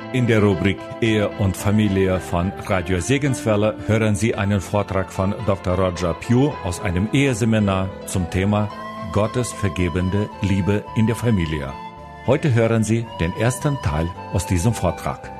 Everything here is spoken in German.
In der Rubrik Ehe und Familie von Radio Segenswelle hören Sie einen Vortrag von Dr. Roger Pugh aus einem Eheseminar zum Thema Gottes vergebende Liebe in der Familie. Heute hören Sie den ersten Teil aus diesem Vortrag.